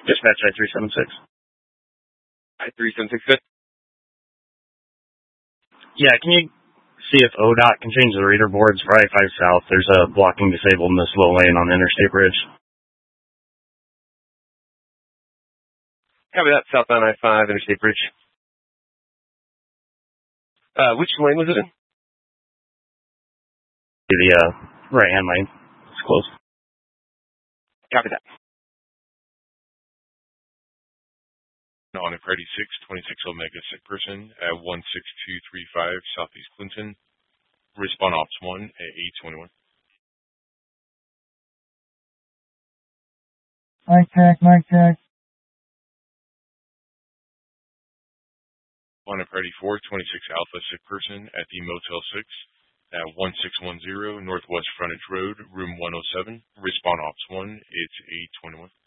Dispatch I-376. I-376, good. Yeah, can you see if ODOT can change the reader boards for I-5 South? There's a blocking disabled in the slow lane on the interstate bridge. Copy that, southbound I-5, interstate bridge. Which lane was it in? The right-hand lane. It's close. Copy that. On a Friday 626 Omega sick person at 16235 Southeast Clinton. Respond Ops 1 at 821. Mic check. On a Friday 426 Alpha sick person at the Motel 6 at 1610 Northwest Frontage Road, room 107. Respond Ops 1, it's 821.